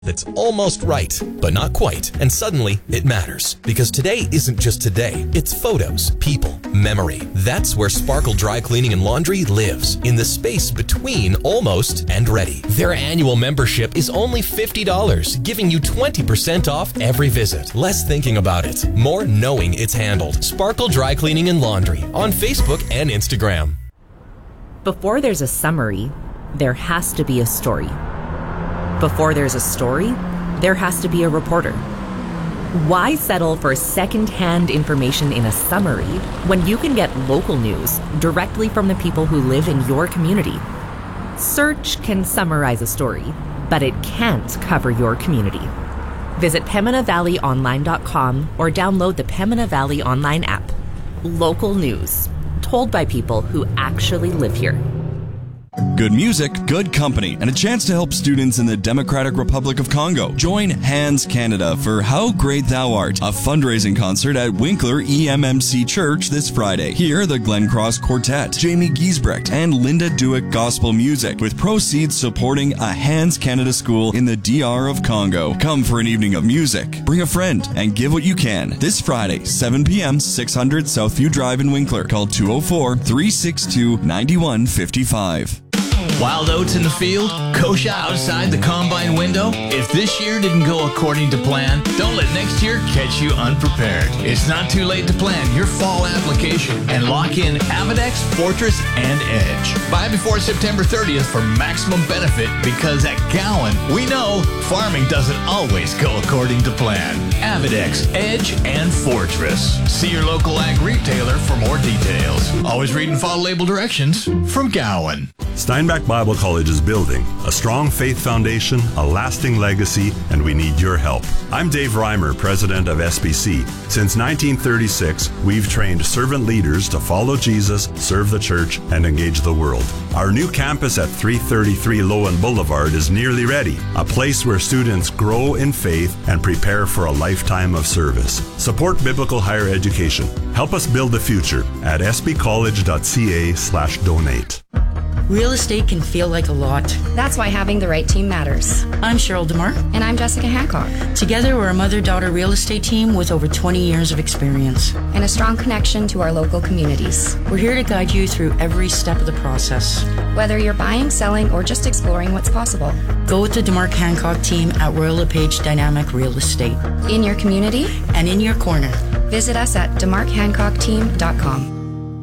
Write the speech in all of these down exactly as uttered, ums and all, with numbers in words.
That's almost right, but not quite. And suddenly, it matters. Because today isn't just today. It's photos, people, memory. That's where Sparkle Dry Cleaning and Laundry lives, in the space between almost and ready. Their annual membership is only fifty dollars, giving you twenty percent off every visit. Less thinking about it, more knowing it's handled. Sparkle Dry Cleaning and Laundry on Facebook and Instagram. Before there's a summary, there has to be a story. Before there's a story, there has to be a reporter. Why settle for second-hand information in a summary when you can get local news directly from the people who live in your community? Search can summarize a story, but it can't cover your community. Visit Pembina Valley Online dot com or download the Pembina Valley Online app. Local news, told by people who actually live here. Good music, good company, and a chance to help students in the Democratic Republic of Congo. Join Hands Canada for How Great Thou Art, a fundraising concert at Winkler E M M C Church this Friday. Hear the Glen Cross Quartet, Jamie Giesbrecht, and Linda Dewick Gospel Music, with proceeds supporting a Hands Canada school in the D R of Congo. Come for an evening of music, bring a friend, and give what you can. This Friday, seven p.m., six hundred Southview Drive in Winkler. Call two oh four, three six two, nine one five five. Wild oats in the field, kosher outside the combine window. If this year didn't go according to plan, don't let next year catch you unprepared. It's not too late to plan your fall application and lock in Avidex, Fortress, and Edge. Buy before September thirtieth for maximum benefit, because at Gowan, we know farming doesn't always go according to plan. Avidex, Edge, and Fortress. See your local ag retailer for more details. Always read and follow label directions from Gowan. Steinbach Bible College is building a strong faith foundation, a lasting legacy, and we need your help. I'm Dave Reimer, president of S B C. Since nineteen thirty-six, we've trained servant leaders to follow Jesus, serve the church, and engage the world. Our new campus at three thirty-three Lowen Boulevard is nearly ready, a place where students grow in faith and prepare for a lifetime of service. Support biblical higher education. Help us build the future at sbcollege.ca slash donate. Real estate can feel like a lot. That's why having the right team matters. I'm Cheryl DeMar. And I'm Jessica Hancock. Together, we're a mother-daughter real estate team with over twenty years of experience. And a strong connection to our local communities. We're here to guide you through every step of the process. Whether you're buying, selling, or just exploring what's possible. Go with the DeMar Hancock team at Royal LePage Dynamic Real Estate. In your community. And in your corner. Visit us at demarc hancock team dot com.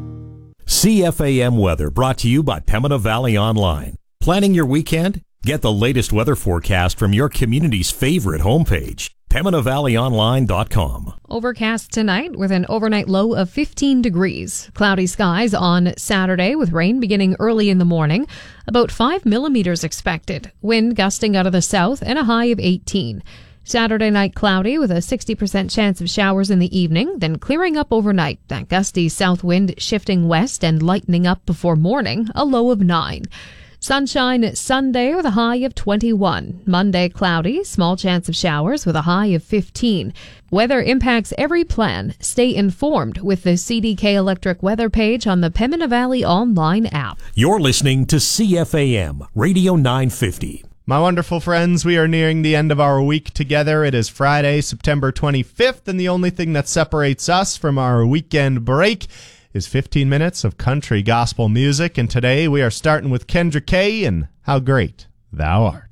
C F A M weather brought to you by Pembina Valley Online. Planning your weekend? Get the latest weather forecast from your community's favorite homepage, Pembina Valley Online dot com. Overcast tonight with an overnight low of fifteen degrees. Cloudy skies on Saturday with rain beginning early in the morning. About five millimeters expected. Wind gusting out of the south and a high of eighteen. Saturday night cloudy with a sixty percent chance of showers in the evening, then clearing up overnight. That gusty south wind shifting west and lightening up before morning, a low of nine. Sunshine Sunday with a high of twenty-one. Monday cloudy, small chance of showers with a high of fifteen. Weather impacts every plan. Stay informed with the C D K Electric weather page on the Pembina Valley Online app. You're listening to C F A M, Radio nine fifty. My wonderful friends, we are nearing the end of our week together. It is Friday, September twenty-fifth, and the only thing that separates us from our weekend break is fifteen minutes of country gospel music. And today we are starting with Kendra Kay and How Great Thou Art.